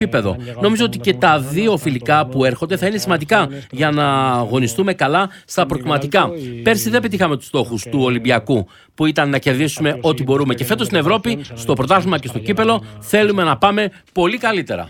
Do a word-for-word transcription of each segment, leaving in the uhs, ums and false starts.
επίπεδο. Νομίζω ότι και τα δύο φιλικά που έρχονται θα είναι σημαντικά για να αγωνιστούμε καλά στα προκριματικά. Πέρσι δεν πετύχαμε τους στόχους του Ολυμπιακού, που ήταν να κερδίσουμε ό,τι μπορούμε. Και φέτος στην Ευρώπη, στο πρωτάθλημα και στο κύπελο, θέλουμε να πάμε πολύ καλύτερα.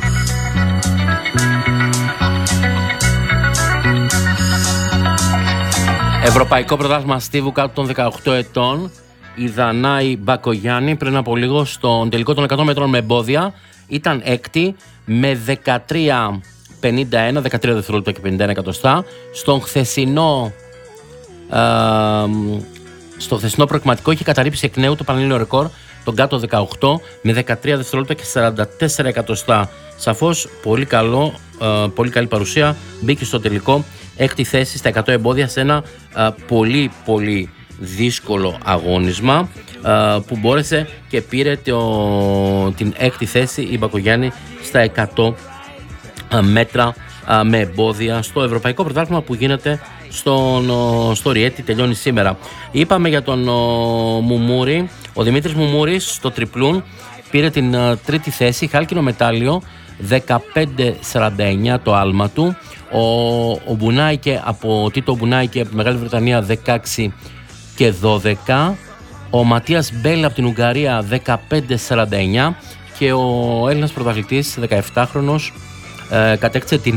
Ευρωπαϊκό πρωτάθλημα στίβου κάτω των δεκαοκτώ ετών. Η Δανάη Μπακογιάννη πριν από λίγο στον τελικό των εκατό μέτρων με εμπόδια ήταν έκτη με δεκατρία πενήντα ένα, δεκατρία δευτερόλεπτα και πενήντα ένα εκατοστά. Στον χθεσινό, ε, στο χθεσινό προκριματικό είχε καταρρύψει εκ νέου το πανελλήνιο ρεκόρ, τον κάτω δεκαοκτώ με δεκατρία δευτερόλεπτα και σαράντα τέσσερα εκατοστά. Σαφώς πολύ καλό, ε, πολύ καλή παρουσία. Μπήκε στο τελικό έκτη θέση στα εκατό εμπόδια σε ένα ε, πολύ πολύ δύσκολο αγώνισμα, ε, που μπόρεσε και πήρε το, την έκτη θέση η Μπακογιάννη στα εκατό ε, μέτρα ε, με εμπόδια στο Ευρωπαϊκό Πρωτάθλημα που γίνεται στον, ε, στο Ριέτη, τελειώνει σήμερα. Είπαμε για τον ε, Μουμούρη. Ο Δημήτρης Μουμούρης στο τριπλούν πήρε την ε, τρίτη θέση, χάλκινο μετάλλιο, δεκαπέντε σαράντα εννιά το άλμα του. Ο, ο Μπουνάικε από Τίτο Μπουνάικε από τη Μεγάλη Βρετανία δεκαέξι και δώδεκα. Ο Ματίας Μπέλ από την Ουγγαρία δεκαπέντε σαράντα εννιά. Και ο Έλληνας πρωταθλητής δεκαεφτάχρονος ε, κατέκτησε την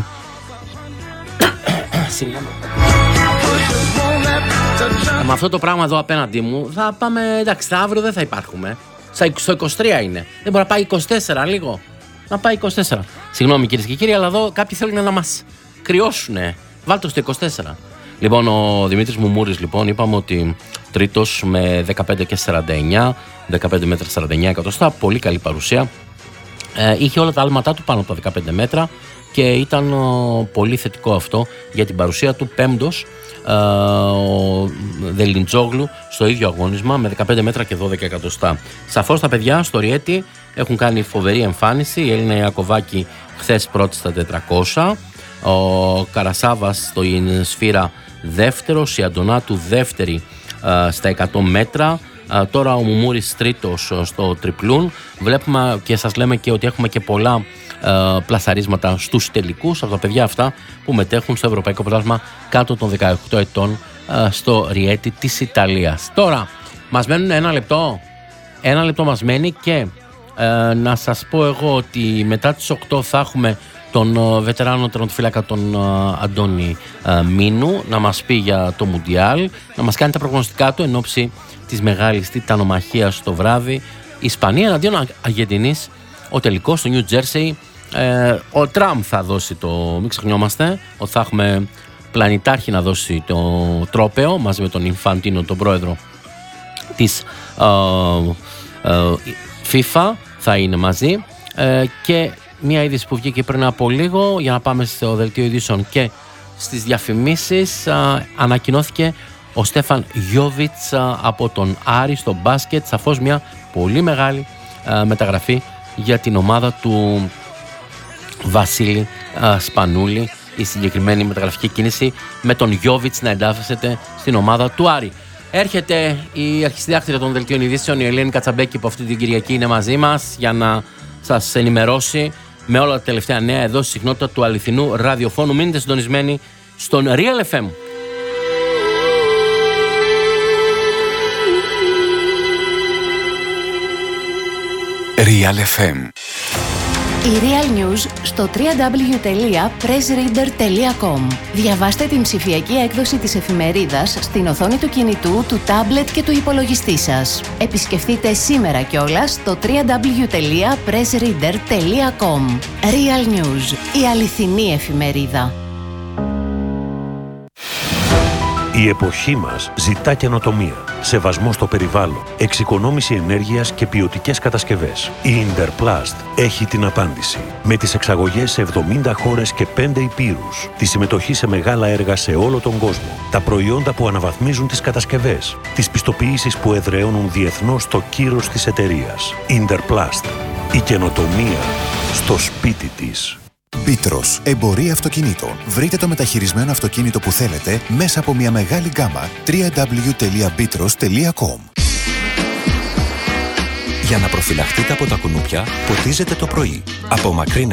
με αυτό το πράγμα εδώ απέναντί μου θα πάμε, εντάξει, αύριο δεν θα υπάρχουμε. Στο είκοσι τρία είναι. Δεν μπορεί να πάει είκοσι τέσσερα λίγο. Να πάει είκοσι τέσσερα. Συγγνώμη κυρίες και κύριοι, αλλά εδώ κάποιοι θέλουν να μας κρυώσουνε. Βάλτε στο είκοσι τέσσερα. Λοιπόν, ο Δημήτρης Μουμούρης, λοιπόν, είπαμε ότι τρίτος με δεκαπέντε και σαράντα εννιά, δεκαπέντε μέτρα σαράντα εννιά εκατοστά. Πολύ καλή παρουσία. Ε, είχε όλα τα άλματά του πάνω από τα δεκαπέντε μέτρα και ήταν ο, πολύ θετικό αυτό για την παρουσία του. Πέμπτος, ε, ο Δελιντζόγλου στο ίδιο αγώνισμα με δεκαπέντε μέτρα και δώδεκα εκατοστά. Σαφώς τα παιδιά στο Ριέτη έχουν κάνει φοβερή εμφάνιση. Η Έλληνα Ιακωβάκη χθες πρώτη στα τετρακόσια. Ο Καρασάβας στο Σφύρα δεύτερος, η Αντωνάτου δεύτερη ε, στα εκατό μέτρα. Ε, τώρα ο Μουμούρης τρίτος στο τριπλούν. Βλέπουμε και σας λέμε και ότι έχουμε και πολλά ε, πλασαρίσματα στους τελικούς από τα παιδιά αυτά που μετέχουν στο Ευρωπαϊκό Πρωτάθλημα κάτω των δεκαοκτώ ετών ε, στο Ριέτη της Ιταλίας. Τώρα μας μένουν ένα λεπτό. Ένα λεπτό μας μένει και ε, να σας πω εγώ ότι μετά τις οκτώ θα έχουμε τον uh, βετεράνο τερματοφύλακα τον uh, Αντώνη uh, Μίνου να μας πει για το Μουντιάλ, να μας κάνει τα προγνωστικά του εν ώψη της μεγάλης τιτανομαχίας το βράδυ. Ισπανία εναντίον Αργεντινής, ο τελικός στο Νιου Τζέρσεϊ. Ε, ο Τραμπ θα δώσει το, μην ξεχνιόμαστε, ότι θα έχουμε πλανητάρχη να δώσει το τρόπαιο μαζί με τον Ινφαντίνο, τον πρόεδρο της uh, uh, FIFA, θα είναι μαζί. Ε, και μια είδηση που βγήκε πριν από λίγο, για να πάμε στο δελτίο ειδήσεων και στις διαφημίσεις. Α, ανακοινώθηκε ο Στέφαν Γιόβιτς α, από τον Άρη στο μπάσκετ. Σαφώς μια πολύ μεγάλη α, μεταγραφή για την ομάδα του Βασίλη α, Σπανούλη, η συγκεκριμένη μεταγραφική κίνηση με τον Γιόβιτς να εντάσσεται στην ομάδα του Άρη. Έρχεται η αρχισυντάκτρια των δελτίων ειδήσεων, η Ελένη Κατσαμπέκη, που αυτή την Κυριακή είναι μαζί μας για να σας ενημερώσει με όλα τα τελευταία νέα εδώ στη συχνότητα του αληθινού ραδιοφώνου. Μείνετε συντονισμένοι στον Real εφ εμ. Real εφ εμ. Η Real News στο double-u double-u double-u τελεία press reader τελεία com. Διαβάστε την ψηφιακή έκδοση της εφημερίδας στην οθόνη του κινητού, του τάμπλετ και του υπολογιστή σας. Επισκεφτείτε σήμερα κιόλας το double-u double-u double-u τελεία press reader τελεία com. Real News, η αληθινή εφημερίδα. Η εποχή μας ζητά καινοτομία, σεβασμό στο περιβάλλον, εξοικονόμηση ενέργειας και ποιοτικές κατασκευές. Η Interplast έχει την απάντηση. Με τις εξαγωγές σε εβδομήντα χώρες και πέντε υπήρους, τη συμμετοχή σε μεγάλα έργα σε όλο τον κόσμο, τα προϊόντα που αναβαθμίζουν τις κατασκευές, τις πιστοποιήσεις που εδραιώνουν διεθνώς το κύρος της εταιρείας. Interplast. Η καινοτομία στο σπίτι της. Πίτρος, εμπορία αυτοκινήτων. Βρείτε το μεταχειρισμένο αυτοκίνητο που θέλετε μέσα από μια μεγάλη γκάμα. double-u double-u double-u τελεία πίτρος τελεία com. Για να προφυλαχτείτε από τα κουνούπια, ποτίζετε το πρωί. Απομακρύνετε